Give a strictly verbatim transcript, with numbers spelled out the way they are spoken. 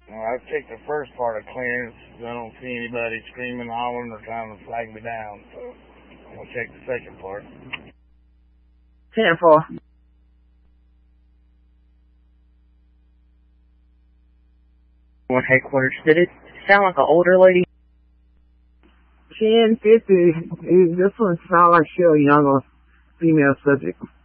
Well, I checked the first part of clearance. I don't see anybody screaming, hollering, or trying to flag me down. So I'm going to check the second part. ten four. One headquarters. Did it sound like an older lady? ten fifty. This one sounds like she a younger female subject.